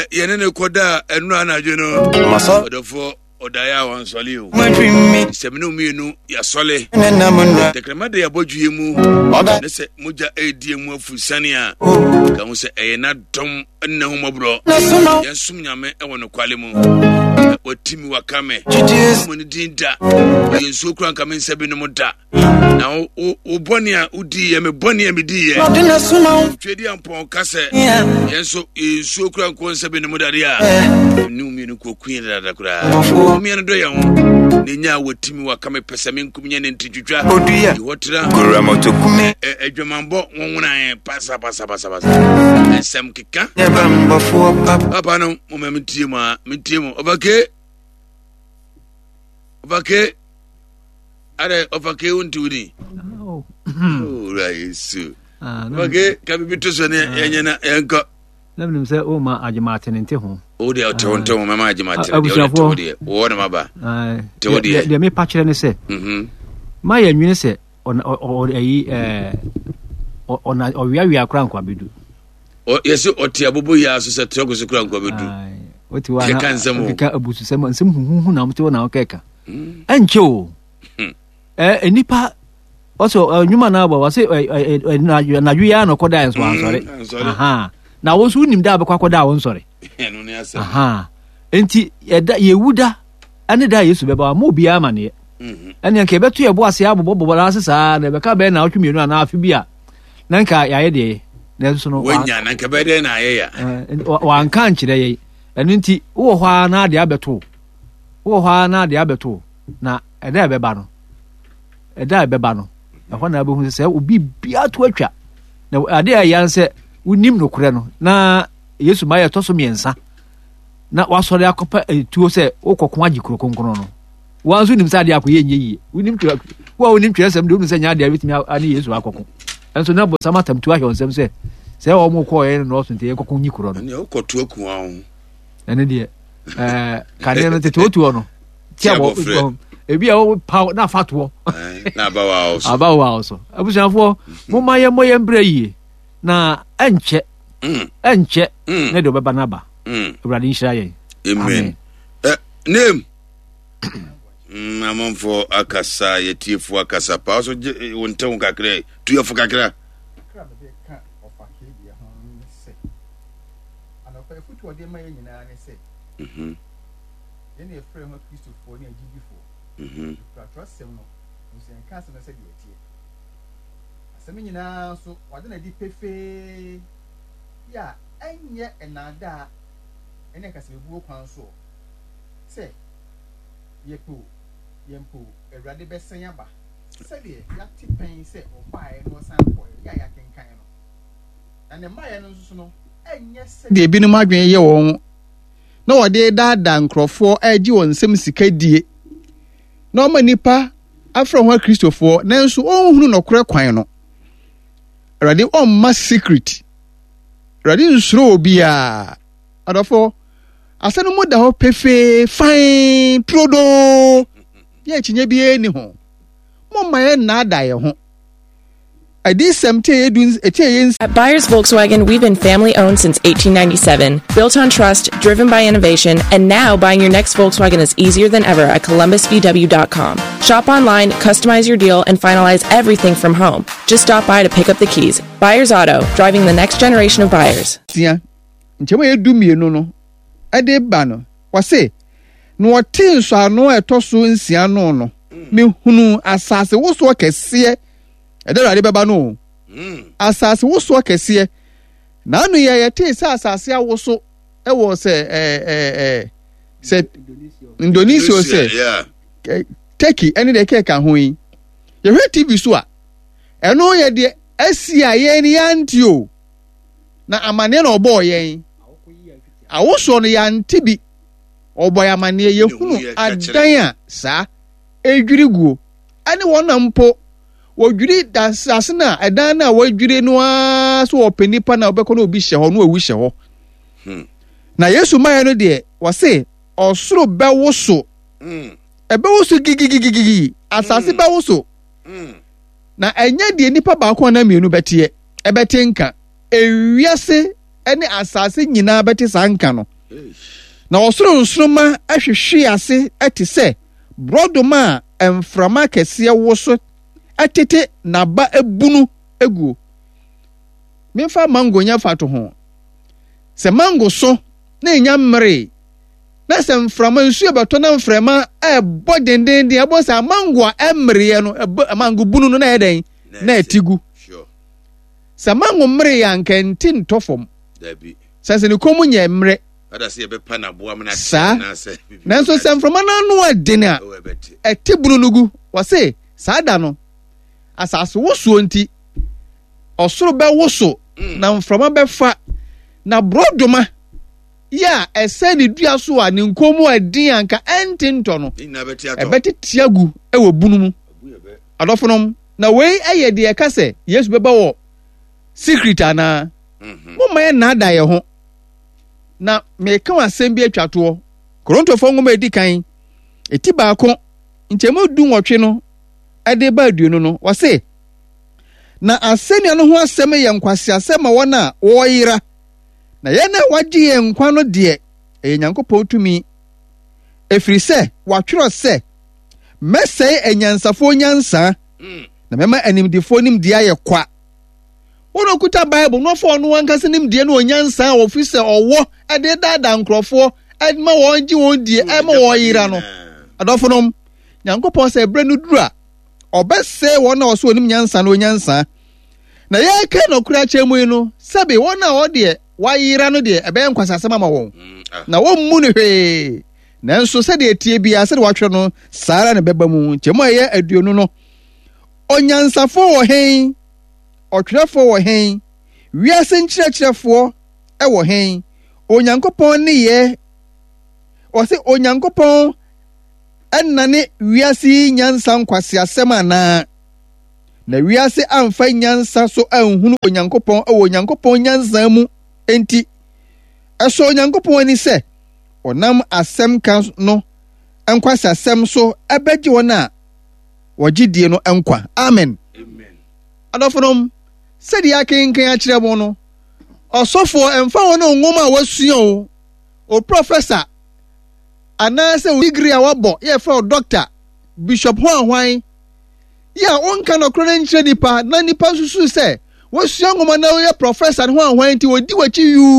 Yenene koda enu anadwo no. Odofo odaya wan sole o. Seminu mienu ya sole. Dekremade ya bodwie mu. Ne se moja edie mu afusane a. Ka ho se eyena dom na homobro. Yensum nyame e wono kwale mu. Watimi wakame. Mo ni dinda. Yensu kura nka men sebi no muda. Na o boni a udi ye me boni e me di ye. Twedi ampon kase. Yensu yensu kura nko sebi no muda dia. Ni mi no kokun dada kura. Mi en do ye ho. Ne nya watimi wakame pesame nkum nya ne ntitwitwa. Di wotira. Gura motokume. Edwamambo wonwona pasa. Ensem kika. Papa no mo metie mu Obake are Obake untudi oh right so Obake kabibito so ne yenyana enko namnim se o ma agimate nte ho o de otonto mo ma agimate de de wo na maba to de me pa kire ne se ma ya nwene se ayi ona owiawia kra nkwa bedu o yeso otia bobo ya so se trogo so kra nkwa bedu oti wa na abusu se nsem huhu na mte na okeka enche o enipa also nyuma na aba wase na yuya no koda enso ansore aha na wo so nim da abekwa koda wo nsore eno ne asa aha enti yewuda ane da Yesu beba mo bia ma ne ene nke beto ye bo ase abobo la sesa na beka be na otwemienu na afi bia na nka yaye de na so no wanya na nka be de na aye ya wa nka nkyere ye eno nti wo hwa na de abeto na eda beba no ehwa na behu se obi bia to atwa na ade ayanse unim no kure no na Yesu ma ye toso miensa na wasore akopa tuo se okokon agikro konkron no wanzu nim sa ade akoye nyeyi unim twa wa unim twa sem de unim se nya ade abitimi ani Yesu akokon enso na bo samatam tu ahwe onsem se wo mo ko ye no so nte kokon nyikro no ne okotu akun awo ene de kane no tete otu ono tiabo ebi a pa na fatwo na abawa also abusanfo mo maye mbra yie na enche ne do beba na ba Ewurade nhyira ye amen name amonfo akasa yetiefo akasa pa so wonte kakra tuyefo kakra ka ofake bia ho se anopa efutu ode ma nyina ne se yene efre ho Christopher ne agibifo trust no nse nka se no se de etie asem nyina so wade na di pefe ya enye enada ene ka se bebu kwan so se yempo Ewurade besen aba se de ya tipen se obae no san ko ya kenkan no ane maye no so no enye se de binum adwen ye won na wode daada nkrofo agi won sem sika die na o manipa afro ho Christopher nanso onhunu nokore kwan no Ewurade o ma secret Ewurade nsuro obi a adofo asanu mu da ho pefe fine trodo ye chinye bi eni ho mo maye na da ye ho At Byers Volkswagen, we've been family-owned since 1897, built on trust, driven by innovation, and now buying your next Volkswagen is easier than ever at ColumbusVW.com. Shop online, customize your deal, and finalize everything from home. Just stop by to pick up the keys. Byers Auto, driving the next generation of buyers. Ewurade beba no asase woso kese na anu ye te se asase awoso e wo se Indonesia se Turkey ene de ke ka ho yi ye hwe TV so a eno ye de asia ye ni antio na amane na obo ye awoso no ya ntibi obo ya amane ye hunu adan a sa edwiriguo ane wona mpo wodwiri dasasena edan na wodwiri no a so openipa na obekọ na obi hye ho no owu hye ho na Yesu maye no de wase osoro bewoso ebewoso gigigigigi asase bewoso na enye de nipa ba ko na mienu bete ebetenka ewiase ene asase nyina bete sanka no na ɔsoro nsoroma ahwehwe ase ɛte sɛ brodoma a mframa kɛseɛ wo so ɛtete n'aba ebunu eguo. Memfa mango nya fa to ho. Sɛ mango so na enya mmere na sɛ mframa nsu ebeto na mframa ɛbɔ dendenden ɛbɔ sɛ mango a ɛmmere no mango bunu no na ɛden na etigu. Sɛ mango mmere ya nkɛnti ntɔfom. Dabi. Sɛ ne komu nya mmere. Ada sɛ yɛbɛpa na boa mena saa nanso sɛ mframa no ano adene a ɛte bunu no gu wɔse saa da no asase wosuo nti ɔsoro bɛwoso na mframa bɛfa na brodoma ya ɛsɛ ne dua so a ne nkomu adin anka ɛnte ntɔ no ɛbɛte tiagu ɛwɔ bunu mu adɔfonom na wei ɛyɛ deɛ ɛka sɛ Yesu bɛba wɔ secret ana momma yɛ nada yɛ ho na meka wasɛm bi atwa toɔ Korintofoɔ nwoma edi kan eti baako nkyɛmu 12 no ɛde ba aduonu no wɔse na asɛnnua no ho asɛm yɛ nkwasiasɛm ma wɔn a wɔyera na yɛn a wagye yɛn nkwa no deɛ ɛyɛ Nyankopɔn tumi ɛfiri sɛ wɔatwerɛ sɛ mɛsɛe anyansafoɔ nyansa na mɛma animdifoɔ nimdeɛ ayɛ kwa. Wono kuta Bible no for no ankasa nimdeɛ no onyansa a wɔfi sɛ ɔwɔ ɛde dada nkrɔfoɔ ɛma wɔn gye wɔn die ɛma wɔn yera no adɔfonom Nyankopɔn sɛ brɛ no duru a ɔbɛsɛ wɔn a wɔso onim nyansa no onyansa na yɛka no kura kyɛ mu yi no sɛbe wɔn a wɔdeɛ wayera no deɛ ɛbɛyɛ nkwasasɛm ama wɔn na wɔmmu no hwee nanso sɛdeɛ tie bia sɛdeɛ wɔatwerɛ no saara ne bɛba mu kyɛmu a ɛyɛ aduonu no onyansafoɔ wɔ hen ɔtwerɛfoɔ wɔ hen wiase nkyerɛkyerɛfoɔ ɛwɔ hen Onyankopɔn ne yɛ ɔse Onyankopɔn ɛnane wiase nyansa nkwasiasɛm anaa na wiase amfa nyansa so anhunu Onyankopɔn ɛwɔ Onyankopɔn nyansa mu enti ɛso Onyankopɔn ani sɛ ɔnam asɛm ka no nkwasiasɛm so ɛbɛgye wɔn a wɔgye die no nkwa amen adɔfonom sɛdeɛ akenkan akyerɛ mo no ɔsɔfoɔ ɛmfa wɔn nwoma a wasua o professor anaasɛ o degree a wabɔ yɛfrɛ o doctor bishop hwan yɛ a wonka no korɔ no nkyerɛ nipa na nipa susu sɛ wasua nwoma na woyɛ professor hwan nti wɔdi wakyi yuu